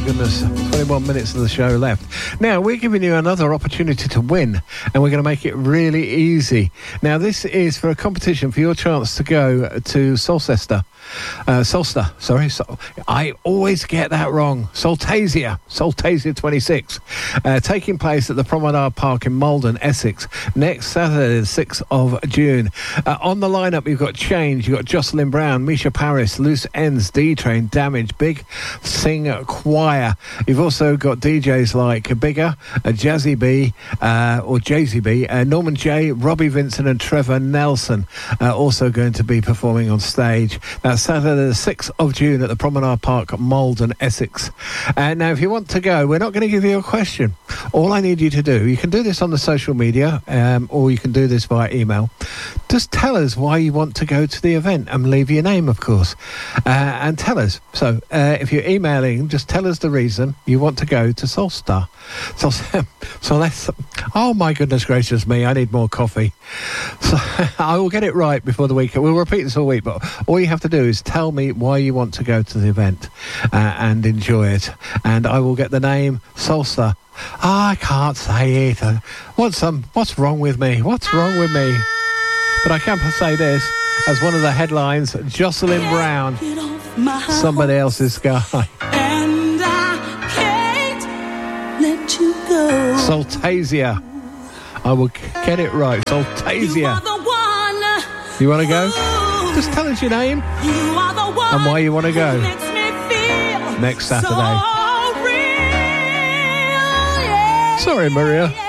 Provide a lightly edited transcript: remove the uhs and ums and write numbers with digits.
goodness, 21 minutes of the show left. Now, we're giving you another opportunity to win, and we're going to make it really easy. Now, this is for a competition for your chance to go to Solster. I always get that wrong. Soltasia 26, taking place at the Promenade Park in Malden, Essex, next Saturday, the 6th of June. On the lineup, you've got Change, you've got Jocelyn Brown, Misha Paris, Loose Ends, D-Train, Damage, Big Sing Choir. You've also got DJs like Bigger, Jazzy B, or Jay-Z B, Norman J, Robbie Vincent and Trevor Nelson, also going to be performing on stage. That's Saturday the 6th of June at the Promenade Park, Malden, Essex. Now, if you want to go, we're not going to give you a question. All I need you to do, you can do this on the social media, or you can do this via email. Just tell us why you want to go to the event and leave your name, of course, and tell us. So if you're emailing, just tell us the reason you want to go to Solster. So let's... Oh, my goodness gracious me, I need more coffee. So I will get it right before the weekend. We'll repeat this all week, but all you have to do is tell me why you want to go to the event and enjoy it. And I will get the name Solster. I can't say it. What's wrong with me? What's wrong with me? But I can say this, as one of the headlines, Jocelyn Brown, Somebody Else's Guy. And I can't let you go. Soltasia. I will get it right. Soltasia. You want to go? Just tell us your name and why you want to go. Next Saturday. So real, yeah. Sorry, Maria.